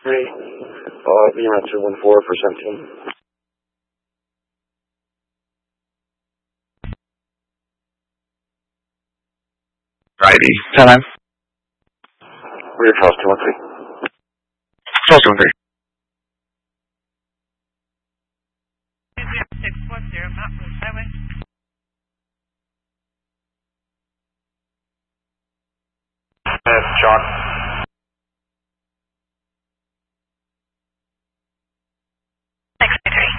EMS 214 for 17. ID. 10-9. Rear Charles 213. Charles 213. 610 Mount Rose Highway. Chalk